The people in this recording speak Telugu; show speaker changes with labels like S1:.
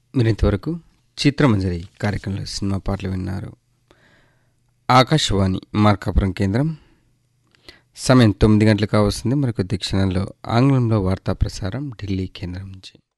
S1: మీరింతవరకు చిత్రమంజరి కార్యక్రమంలో సినిమా పాటలు విన్నారు. ఆకాశవాణి మార్కాపురం కేంద్రం. సమయం 9 గంటలు కావస్తుంది. మరికొద్ది క్షణాల్లో ఆంగ్లంలో వార్తా ప్రసారం ఢిల్లీ కేంద్రం నుంచి.